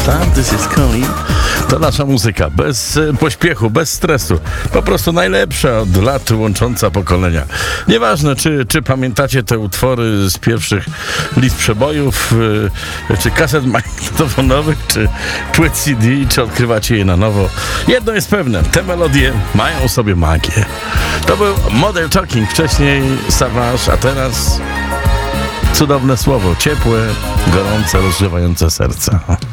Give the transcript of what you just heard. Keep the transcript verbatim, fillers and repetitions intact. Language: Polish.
Tak, this is Colin. To nasza muzyka, bez e, pośpiechu, bez stresu. Po prostu najlepsza od lat łącząca pokolenia. Nieważne, czy, czy pamiętacie te utwory z pierwszych list przebojów, e, czy kaset magnetofonowych, czy płyt C D, czy odkrywacie je na nowo. Jedno jest pewne, te melodie mają sobie magię. To był Model Talking, wcześniej Savage, a teraz cudowne słowo, ciepłe, gorące, rozgrzewające serca.